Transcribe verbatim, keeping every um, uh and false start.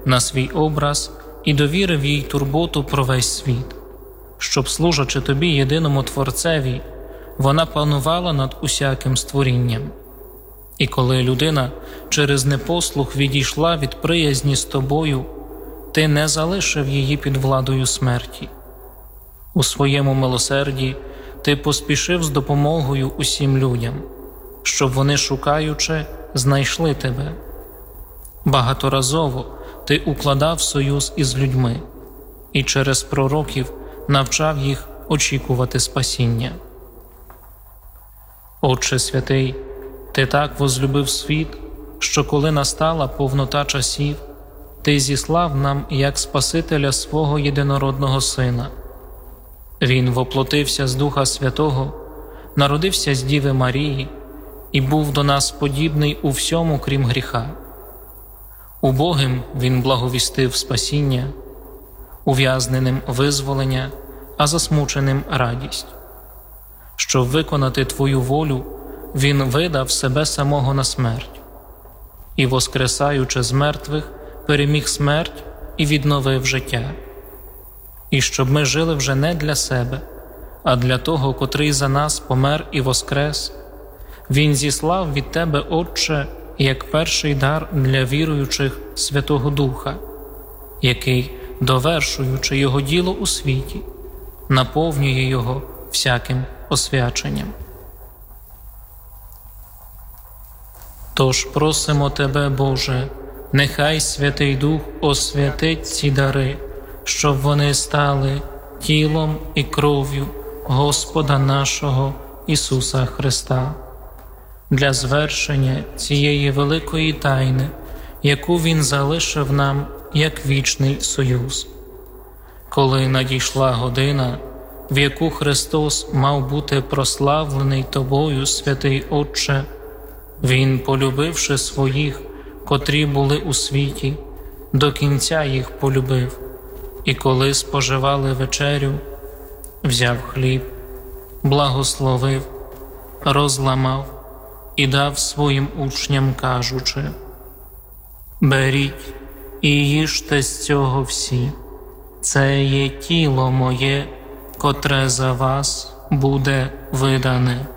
на свій образ і довірив їй турботу про весь світ, щоб, служачи тобі, єдиному Творцеві, вона панувала над усяким створінням. І коли людина через непослух відійшла від приязні з тобою, ти не залишив її під владою смерті. У своєму милосерді ти поспішив з допомогою усім людям, щоб вони, шукаючи, знайшли тебе. Багаторазово ти укладав союз із людьми і через пророків навчав їх очікувати спасіння. Отче святий, ти так возлюбив світ, що коли настала повнота часів, ти зіслав нам як Спасителя свого єдинородного Сина. Він воплотився з Духа Святого, народився з Діви Марії і був до нас подібний у всьому, крім гріха. Убогим він благовістив спасіння, ув'язненим визволення, а засмученим радість. Щоб виконати Твою волю, він видав себе самого на смерть і, воскресаючи з мертвих, переміг смерть і відновив життя. І щоб ми жили вже не для себе, а для того, котрий за нас помер і воскрес, він зіслав від Тебе, Отче, як перший дар для віруючих Святого Духа, який, довершуючи Його діло у світі, наповнює його всяким освяченням. Тож просимо Тебе, Боже, нехай Святий Дух освятить ці дари, щоб вони стали тілом і кров'ю Господа нашого Ісуса Христа, для звершення цієї великої тайни, яку Він залишив нам як вічний союз. Коли надійшла година, в яку Христос мав бути прославлений Тобою, святий Отче, Він, полюбивши своїх, котрі були у світі, до кінця їх полюбив, і коли споживали вечерю, взяв хліб, благословив, розламав і дав своїм учням, кажучи: «Беріть і їжте з цього всі, це є тіло моє, котре за вас буде видане».